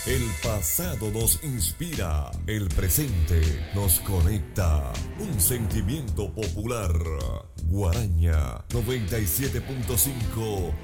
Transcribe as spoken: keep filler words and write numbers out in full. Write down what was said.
El pasado nos inspira, el presente nos conecta. Un sentimiento popular. Guaraña noventa y siete punto cinco